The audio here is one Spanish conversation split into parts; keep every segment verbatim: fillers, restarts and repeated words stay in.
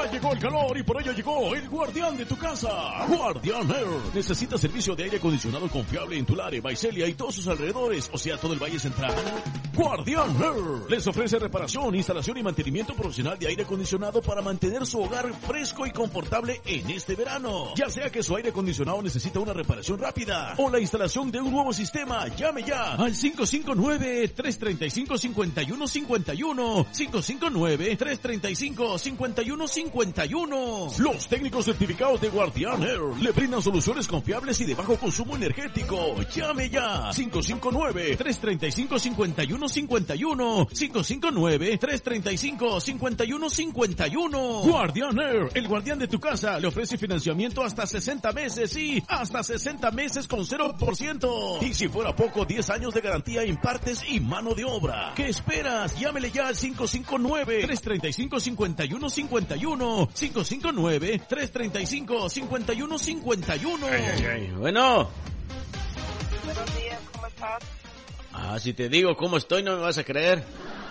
Ya llegó el calor y por ello llegó el guardián de tu casa. Guardián Air. ¿Necesitas servicio de aire acondicionado confiable en Tulare, Visalia y todos sus alrededores? O sea, todo el Valle Central. Guardián Air les ofrece reparación, instalación y mantenimiento profesional de aire acondicionado para mantener su hogar fresco y confortable en este verano. Ya sea que su aire acondicionado necesita una reparación rápida o la instalación de un nuevo sistema, llame ya al cinco cinco nueve, tres tres cinco, cinco uno cinco uno, cinco cinco nueve, tres tres cinco, cinco uno cinco uno. Los técnicos certificados de Guardián Air le brindan soluciones confiables y de bajo consumo energético. Llame ya cinco cinco nueve, tres tres cinco, cinco uno cinco uno, cinco cinco nueve, tres tres cinco, cinco uno cinco uno. Guardián Air, el guardián de tu casa, le ofrece financiamiento hasta sesenta meses y hasta sesenta meses con cero por ciento. Y si fuera poco, diez años de garantía en partes y mano de obra. ¿Qué esperas? Llámele ya al cinco cinco nueve, tres tres cinco, cinco uno cinco uno, cinco cinco nueve, tres tres cinco, cinco uno cinco uno. Ay, ay, ay. Bueno. Buenos días, ¿cómo estás? Ah, si te digo cómo estoy, no me vas a creer.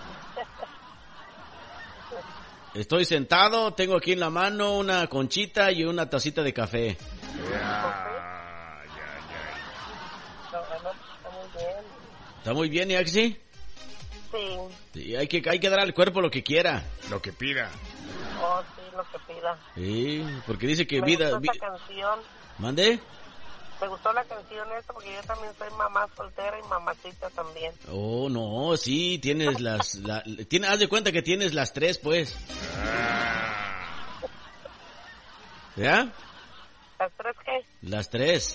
Estoy sentado, tengo aquí en la mano una conchita y una tacita de café. Ya, ya, ya. Está muy bien. ¿Está muy bien, Yaxi? Sí. Sí, hay que, hay que dar al cuerpo lo que quiera. Lo que pida. Oh, sí, lo que pida. Sí, porque dice que Me vida... gustó Vi... esta canción. ¿Mande? Me gustó la canción esta porque yo también soy mamá soltera y mamacita también. Oh, no, sí, tienes las... La, tiene, haz de cuenta que tienes las tres, pues. Ah. ¿Ya? ¿Las tres qué? Las tres.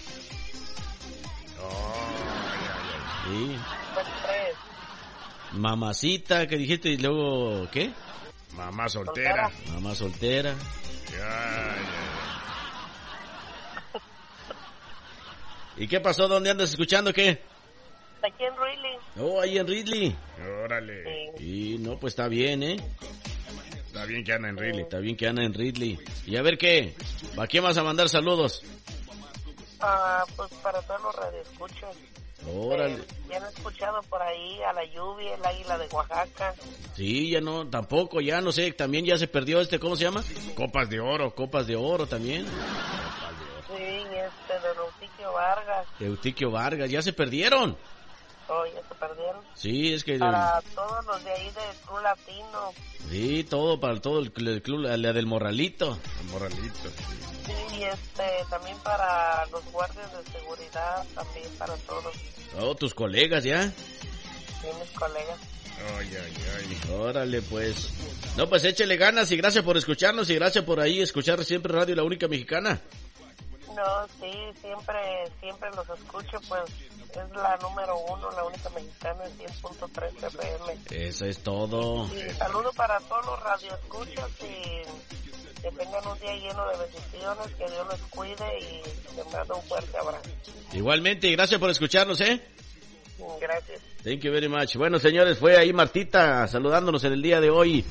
Oh, ya, ya. Sí. Las tres. Mamacita, que dijiste, y luego, ¿qué? Mamá soltera. Mamá soltera. Ya, ya, ya. ¿Y qué pasó? ¿Dónde andas escuchando qué? Aquí en Ridley. Oh, ahí en Ridley. Órale. Sí. Y no, pues está bien, ¿eh? Está bien que anda en Ridley. Está bien que anda en Ridley. Y a ver qué. ¿A quién vas a mandar saludos? Ah, pues para todos los radioescuchos. Órale. Eh, ya han escuchado por ahí a la lluvia, el águila de Oaxaca. Sí, ya no, tampoco, ya no sé, también ya se perdió este, ¿cómo se llama? Copas de oro. Copas de oro también. Sí, este de Eutiquio Vargas. Eutiquio Vargas, ya se perdieron. Oh, ya se perdieron. Sí, es que... Para todos los de ahí del Club Latino. Sí, todo, para todo el, el club, la, la del Morralito. El morralito. Sí. Sí, y este, también para los guardias de seguridad, también para todos. Oh, tus colegas ya. Sí, mis colegas. Ay, ay, ay. Órale, pues. No, pues échele ganas y gracias por escucharnos y gracias por ahí escuchar siempre Radio La Única Mexicana. No, sí, siempre, siempre los escucho, pues es la número uno, la única mexicana en cien punto tres F M. Eso es todo. Y saludo para todos los radioescuchos y que tengan un día lleno de bendiciones, que Dios los cuide y les mando un fuerte abrazo. Igualmente, y gracias por escucharnos, ¿eh? Gracias. Thank you very much. Bueno, señores, fue ahí Martita saludándonos en el día de hoy.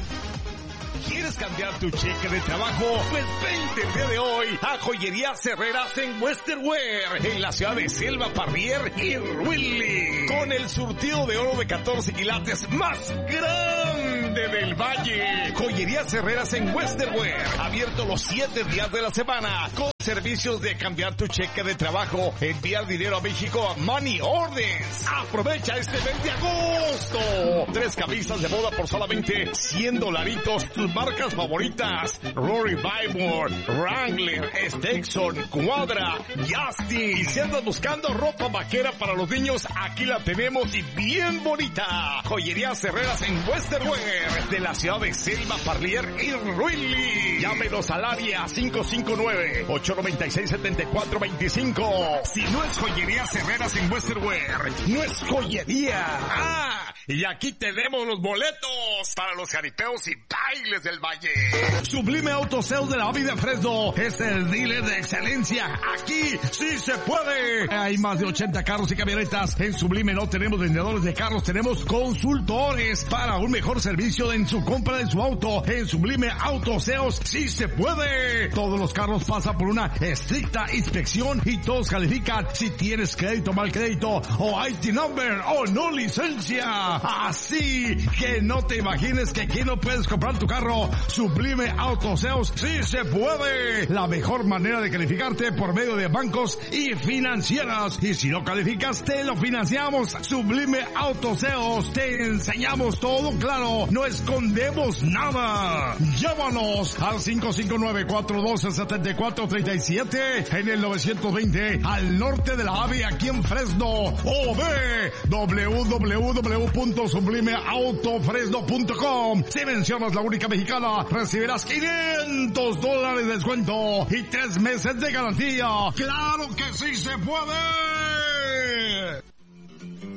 ¿Quieres cambiar tu cheque de trabajo? Pues vente el día de hoy a Joyerías Herreras en Western Wear, en la ciudad de Selva, Parrier y Ruili, con el surtido de oro de catorce quilates más grande del Valle. Joyerías Herreras en Western Wear, abierto los siete días de la semana, con servicios de cambiar tu cheque de trabajo, enviar dinero a México a Money Orders. Aprovecha este mes de agosto. Tres camisas de boda por solamente cien dolaritos. Tus marcas favoritas: Rory Bible, Wrangler, Stetson, Cuadra, Justin. Y si andas buscando ropa vaquera para los niños, aquí la tenemos y bien bonita. Joyerías Herreras en Western Wear, de la ciudad de Selma, Parlier y Ruili. Llámenos al área cinco cinco nueve, ocho nueve seis, siete cuatro dos cinco. Si no es Joyerías Herreras en Western Wear, no es joyería. Ah, y aquí tenemos los boletos para los jaripeos y bailes del Valle. Sublime Auto Sales de la Vida Fresno es el dealer de excelencia. Aquí sí se puede. Hay más de ochenta carros y camionetas. En Sublime no tenemos vendedores de carros, tenemos consultores para un mejor servicio en su compra de su auto. En Sublime Auto Sales sí se puede. Todos los carros pasan por una una estricta inspección y todos califican si tienes crédito, mal crédito, o I T number, o no licencia. Así que no te imagines que aquí no puedes comprar tu carro. Sublime Auto Sales sí se puede. La mejor manera de calificarte por medio de bancos y financieras. Y si no calificas, te lo financiamos. Sublime Auto Sales. Te enseñamos todo claro. No escondemos nada. Llámanos al cinco cinco nueve, cuatro uno dos, siete cuatro tres siete en el novecientos veinte al norte de la AVE aquí en Fresno. O ve doble u doble u doble u punto sublime auto fresno punto com. Si mencionas la única mexicana, recibirás quinientos dólares de descuento y tres meses de garantía. ¡Claro que sí se puede!